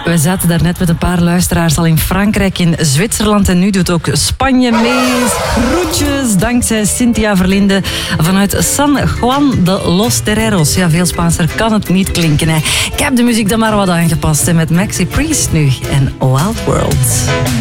We zaten daarnet met een paar luisteraars al in Frankrijk, in Zwitserland en nu doet ook Spanje mee. Groetjes dankzij Cynthia Verlinde vanuit San Juan de los Terreros. Ja, veel Spaanser kan het niet klinken. Hè. Ik heb de muziek dan maar wat aangepast hè, met Maxi Priest nu en Wild World.